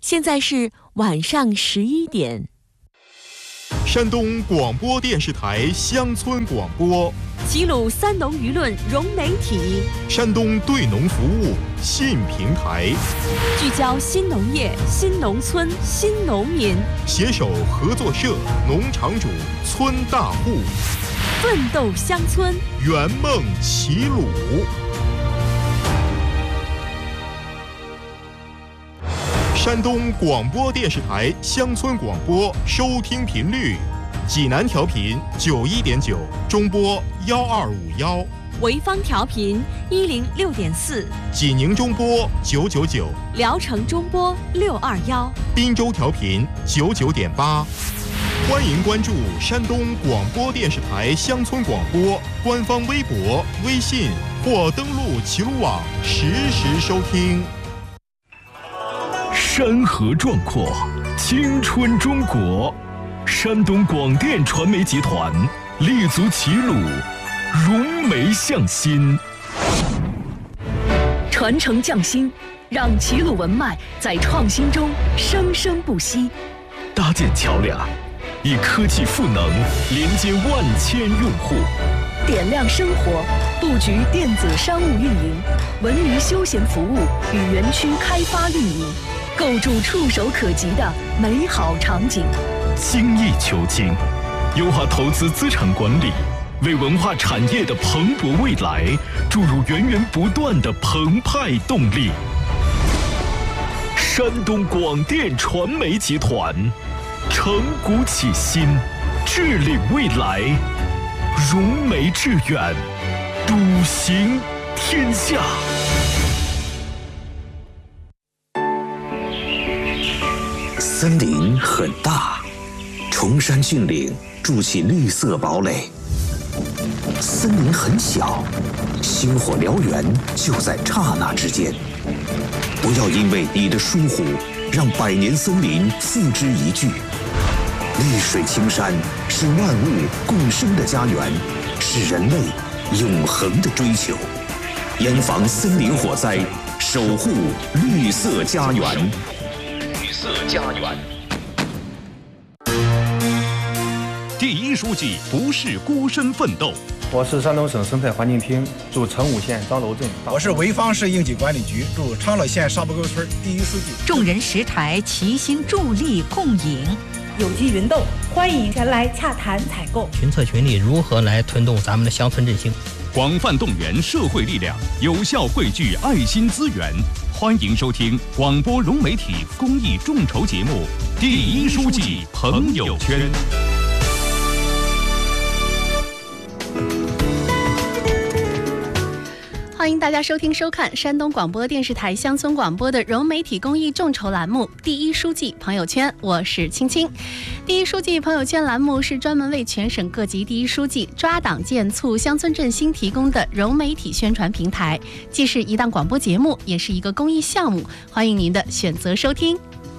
现在是晚上11点。 山东广播电视台乡村广播， 齐鲁三农舆论融媒体， 山东对农服务新平台， 聚焦新农业、新农村、新农民， 携手合作社、农场主、村大户， 奋斗乡村， 圆梦齐鲁。山东广播电视台乡村广播收听频率：济南调频91.9，中波1251； 潍坊调频106.4， 济宁中波999， 聊城中波621， 滨州调频99.8。欢迎关注山东广播电视台乡村广播官方微博、微信或登录齐鲁网实时收听。 山河壮阔，青春中国。山东广电传媒集团立足齐鲁，融媒向新， 传承匠心，让齐鲁文脉在创新中生生不息。 搭建桥梁，以科技赋能连接万千用户。 点亮生活，布局电子商务运营、文娱休闲服务与园区开发运营，构筑触手可及的美好场景。 精益求精，优化投资资产管理，为文化产业的蓬勃未来注入源源不断的澎湃动力。山东广电传媒集团，承古启新，致力未来，融媒致远，笃行天下。 森林很大，崇山峻岭筑起绿色堡垒；森林很小，星火燎原就在刹那之间。不要因为你的疏忽，让百年森林付之一炬。绿水青山是万物共生的家园，是人类永恒的追求。严防森林火灾，守护绿色家园。绿色家园。 第一书记不是孤身奋斗。 我是山东省生态环境厅驻成武县张楼镇。 我是潍坊市应急管理局驻长乐县沙坡沟村第一书记。 众人拾柴，齐心助力共赢。 有机云豆，欢迎前来洽谈采购。 群策群力，如何来推动咱们的乡村振兴？ 广泛动员社会力量，有效汇聚爱心资源。欢迎收听广播融媒体公益众筹节目《第一书记朋友圈》。 欢迎大家收听收看山东广播电视台乡村广播的融媒体公益众筹栏目《第一书记朋友圈》，我是青青。第一书记朋友圈栏目是专门为全省各级第一书记抓党建促乡村振兴提供的融媒体宣传平台，既是一档广播节目，也是一个公益项目，欢迎您的选择收听。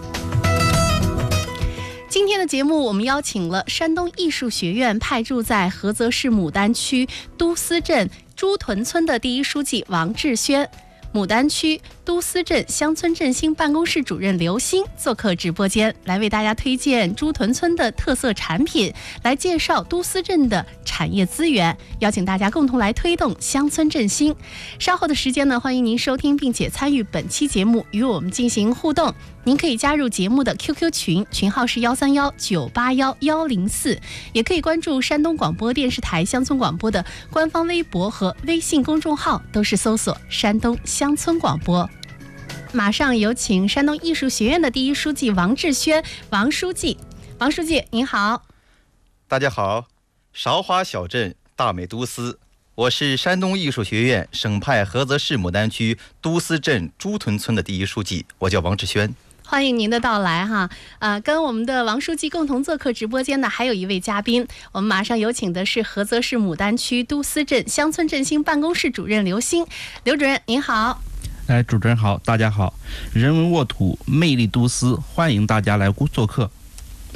今天的节目，我们邀请了山东艺术学院派驻在菏泽市牡丹区都司镇朱屯村的第一书记王志轩，牡丹区都司镇乡村振兴办公室主任刘鑫做客直播间，来为大家推荐朱屯村的特色产品，来介绍都司镇的产业资源，邀请大家共同来推动乡村振兴。稍后的时间呢，欢迎您收听并且参与本期节目，与我们进行互动。您可以加入节目的 QQ 群，群号是131-981-104，也可以关注山东广播电视台乡村广播的官方微博和微信公众号，都是搜索山东乡村广播。马上有请山东艺术学院的第一书记王志轩，王书记。王书记您好。 大家好，韶华小镇大美都司，我是山东艺术学院省派菏泽市牡丹区都司镇朱屯村的第一书记，我叫王志轩。 欢迎您的到来哈，跟我们的王书记共同做客直播间的还有一位嘉宾，我们马上有请的是菏泽市牡丹区都司镇乡村振兴办公室主任刘鑫。刘主任您好。 主持人好，大家好，人文沃土，魅力都司，欢迎大家来做客。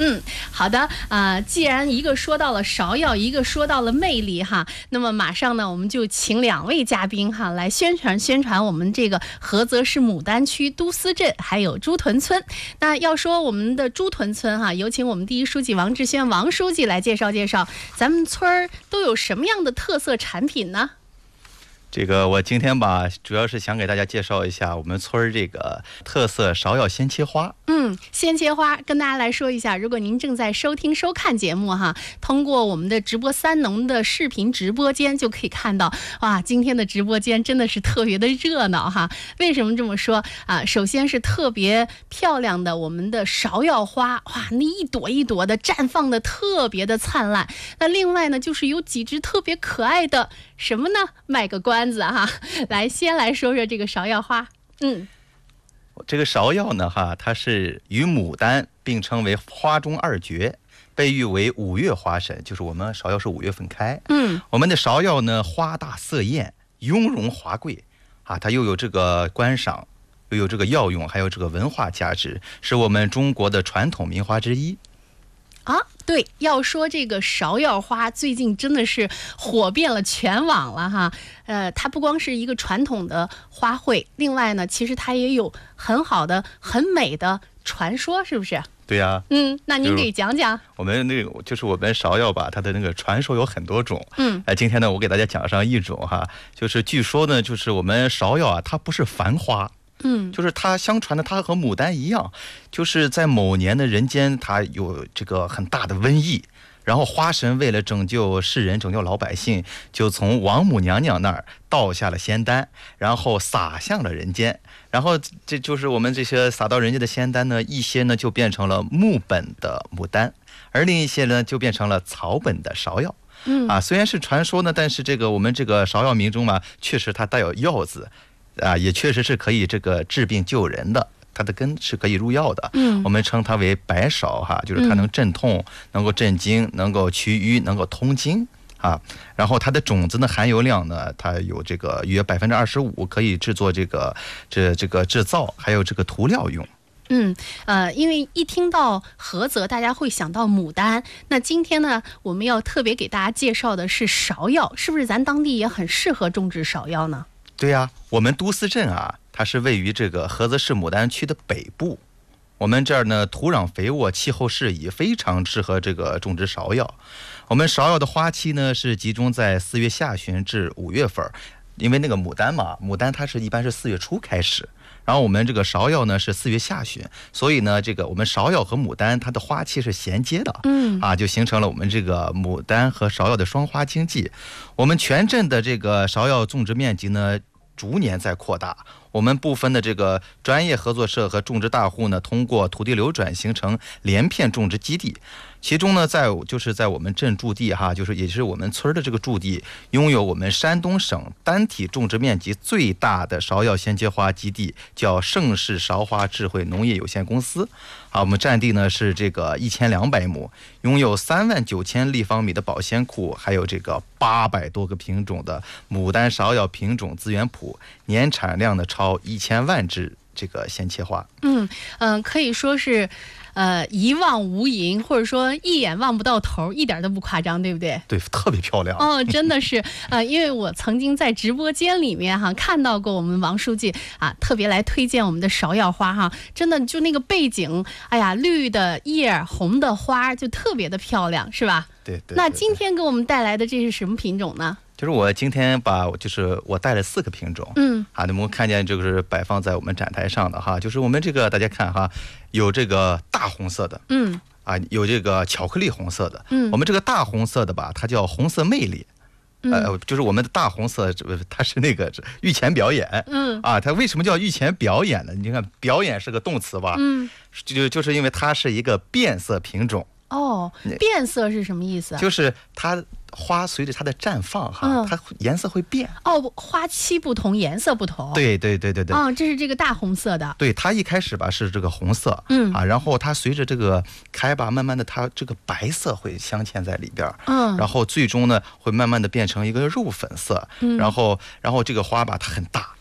好的既然一个说到了芍药，一个说到了魅力哈，那么马上呢，我们就请2位嘉宾哈来宣传我们这个菏泽市牡丹区都司镇还有朱屯村。那要说我们的朱屯村哈，有请我们第一书记王志轩王书记来介绍咱们村儿都有什么样的特色产品呢？ 这个我今天吧，主要是想给大家介绍一下我们村儿这个特色芍药鲜切花。 鲜切花跟大家来说一下，如果您正在收看节目哈，通过我们的直播3农的视频直播间就可以看到，哇，今天的直播间真的是特别的热闹哈。为什么这么说啊？首先是特别漂亮的我们的芍药花，哇，那一朵一朵的绽放的特别的灿烂。那另外呢，就是有几只特别可爱的什么呢？卖个关子哈，先来说说这个芍药花。 这个芍药呢它是与牡丹并称为花中2绝，被誉为5月花神，就是我们芍药是5月份开。我们的芍药呢花大色艳，雍容华贵它又有这个观赏，又有这个药用，还有这个文化价值，是我们中国的传统名花之一。 对，要说这个芍药花最近真的是火遍了全网了哈。它不光是一个传统的花卉，另外呢，其实它也有很好的、很美的传说，是不是？ 对呀。 那您给讲讲。 我们那个就是我们芍药吧，它的那个传说有很多种。今天呢，我给大家讲上一种哈，就是据说呢，就是我们芍药它不是繁花。就是它相传的，它和牡丹一样，就是在某年的人间，它有这个很大的瘟疫，然后花神为了拯救世人、拯救老百姓，就从王母娘娘那儿倒下了仙丹，然后撒向了人间，然后这就是我们这些撒到人间的仙丹呢，一些呢就变成了木本的牡丹，而另一些呢就变成了草本的芍药。虽然是传说呢，但是这个我们这个芍药名中嘛，确实它带有药字。也确实是可以这个治病救人的，它的根是可以入药的。我们称它为白芍哈，就是它能镇痛，能够镇惊，能够祛瘀，能够通经然后它的种子呢含油量呢，它有这个约25%，可以制作这个制造，还有这个涂料用。 因为一听到菏泽，大家会想到牡丹。那今天呢，我们要特别给大家介绍的是芍药，是不是咱当地也很适合种植芍药呢？ 对呀，我们都司镇它是位于这个菏泽市牡丹区的北部。我们这儿呢，土壤肥沃，气候适宜，非常适合这个种植芍药。我们芍药的花期呢是集中在4月下旬至5月份，因为那个牡丹嘛，牡丹它是一般是4月初开始，然后我们这个芍药呢是4月下旬，所以呢，这个我们芍药和牡丹它的花期是衔接的，就形成了我们这个牡丹和芍药的双花经济。我们全镇的这个芍药种植面积呢逐年在扩大，我们部分的这个专业合作社和种植大户呢，通过土地流转形成连片种植基地。其中呢，在我们镇驻地就是也是我们村的这个驻地，拥有我们山东省单体种植面积最大的芍药鲜切花基地，叫盛世芍花智慧农业有限公司。我们占地呢是这个1200亩，拥有39000立方米的保鲜库，还有这个800多个品种的牡丹芍药品种资源谱，年产量呢超1000万只这个鲜切花。 可以说是一望无垠，或者说一眼望不到头，一点都不夸张，对不对？ 对，特别漂亮。 真的是因为我曾经在直播间里面看到过我们王书记特别来推荐我们的芍药花真的就那个背景，哎呀，绿的叶，红的花，就特别的漂亮，是吧？ 对。 那今天给我们带来的这是什么品种呢？ 就是我今天我带了4个品种，你们看见这个是摆放在我们展台上的就是我们这个大家看有这个大红色的，有这个巧克力红色的，我们这个大红色的吧，它叫红色魅力，就是我们的大红色，它是那个御前表演，它为什么叫御前表演呢？你看表演是个动词吧，就是因为它是一个变色品种。 变色是什么意思？ 就是它花随着它的绽放它颜色会变。 花期不同，颜色不同。 对。 这是这个大红色的。 对，它一开始吧是这个红色，然后它随着这个开吧，慢慢的它这个白色会镶嵌在里边，然后最终呢会慢慢的变成一个肉粉色，然后这个花吧它很大。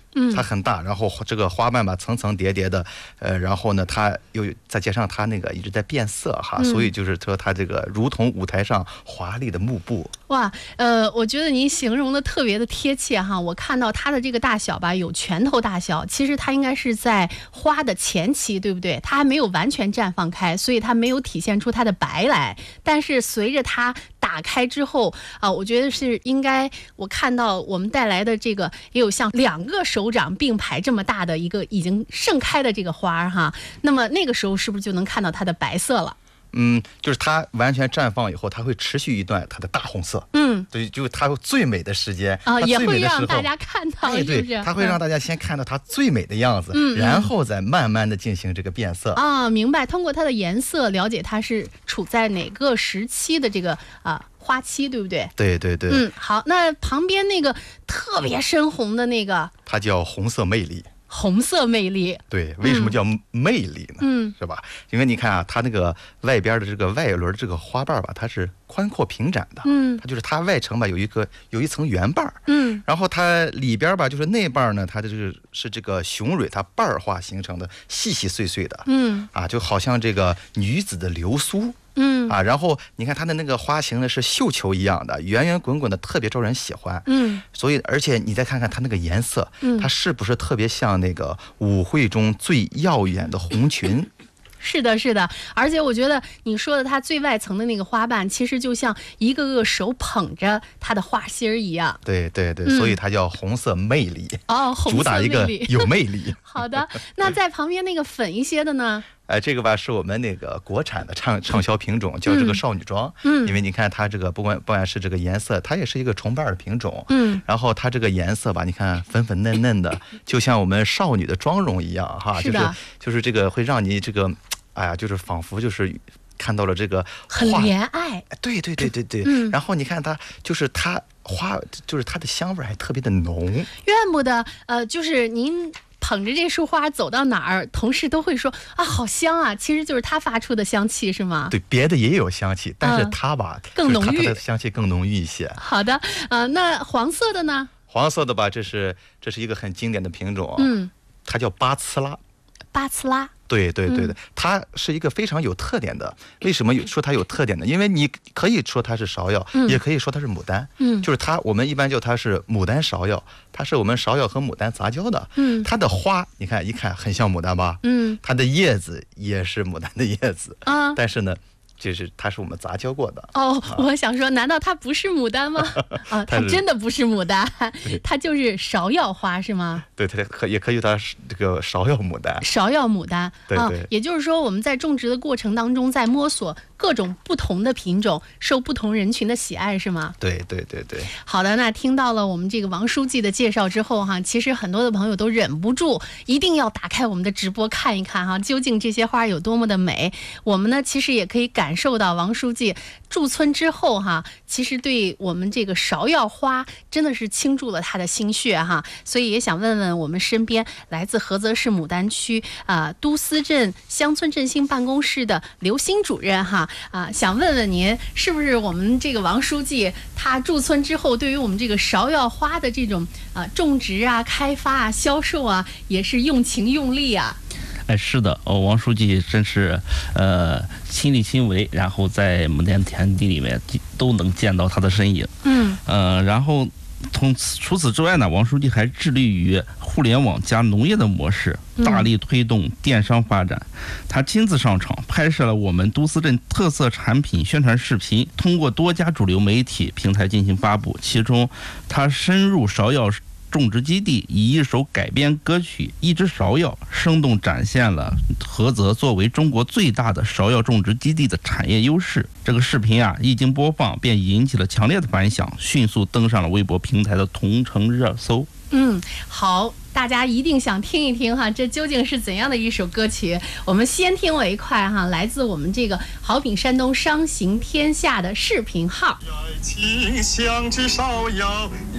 它很大，然后这个花瓣吧层层叠叠的，然后呢它又再加上它那个一直在变色哈，所以就是说它这个如同舞台上华丽的幕布。 哇，我觉得您形容的特别的贴切哈，我看到它的这个大小吧，有拳头大小，其实它应该是在花的前期，对不对？它还没有完全绽放开，所以它没有体现出它的白来，但是随着它打开之后啊，我觉得是应该，我看到我们带来的这个也有像2个手掌并排这么大的一个已经盛开的这个花哈，那么那个时候是不是就能看到它的白色了？ 就是它完全绽放以后，它会持续一段它的大红色。对，就是它最美的时间啊，也会让大家看到，是不是？ 它会让大家先看到它最美的样子，然后再慢慢的进行这个变色。 啊，明白。通过它的颜色了解它是处在哪个时期的这个花期，对不对？ 对。 好，那旁边那个特别深红的那个， 它叫红色魅力。 红色魅力， 对，为什么叫魅力呢？是吧？因为你看啊，它那个外边的这个外轮这个花瓣吧，它是宽阔平展的，它就是它外层吧有一层圆瓣，然后它里边吧就是内瓣呢，它是这个雄蕊它瓣化形成的细细碎碎的，就好像这个女子的流苏。然后你看它的那个花型呢是绣球一样的，圆圆滚滚的，特别招人喜欢。所以而且你再看看它那个颜色，它是不是特别像那个舞会中最耀眼的红裙？ 是的，是的，而且我觉得你说的它最外层的那个花瓣，其实就像一个个手捧着它的花心儿一样。 对，所以它叫红色魅力。 红色魅力， 主打一个有魅力。 好的，那在旁边那个粉一些的呢？ 这个吧是我们那个国产的畅销品种，叫这个少女装。因为你看它这个不管是这个颜色，它也是一个重瓣的品种。然后它这个颜色吧，你看粉粉嫩嫩的，就像我们少女的妆容一样哈。就是这个会让你这个，就是仿佛就是看到了这个很怜爱。 对。然后你看它就是它花，就是它的香味还特别的浓。 怨不得就是您捧着这束花走到哪儿，同事都会说啊，好香啊！其实就是它发出的香气，是吗？ 对，别的也有香气，但是它吧更浓郁， 它的香气更浓郁一些。 好的，那黄色的呢？ 黄色的吧，这是一个很经典的品种，它叫巴茨拉。 巴茨拉。 对，它是一个非常有特点的。为什么说它有特点呢？因为你可以说它是芍药，也可以说它是牡丹。就是我们一般叫它是牡丹芍药，它是我们芍药和牡丹杂交的。它的花你看一看很像牡丹吧？它的叶子也是牡丹的叶子。但是呢，它是我们杂交过的。 我想说，难道它不是牡丹吗？它真的不是牡丹，它就是芍药花，是吗？ 对，也可以它是这个芍药牡丹。 芍药牡丹， 对。 也就是说，我们在种植的过程当中，在摸索各种不同的品种，受不同人群的喜爱，是吗？ 对。 好的，那听到了我们这个王书记的介绍之后哈，其实很多的朋友都忍不住一定要打开我们的直播看一看哈，究竟这些花有多么的美。我们呢，其实也可以感受到王书记驻村之后哈，其实对我们这个芍药花真的是倾注了他的心血哈，所以也想问问我们身边来自菏泽市牡丹区都司镇乡村振兴办公室的刘鑫主任哈想问问您，是不是我们这个王书记他驻村之后，对于我们这个芍药花的这种种植开发销售也是用情用力啊？ 是的，王书记真是亲力亲为，然后在牡丹田地里面都能见到他的身影。然后除此之外呢，王书记还致力于互联网加农业的模式，大力推动电商发展。他亲自上场拍摄了我们都司镇特色产品宣传视频，通过多家主流媒体平台进行发布。其中，他深入芍药种植基地，以一首改编歌曲《一枝芍药》生动展现了菏泽作为中国最大的芍药种植基地的产业优势。这个视频一经播放，便引起了强烈的反响，迅速登上了微博平台的同城热搜。 好，大家一定想听一听哈，这究竟是怎样的一首歌曲？我们先听为快哈，来自我们这个好品山东商行天下的视频号。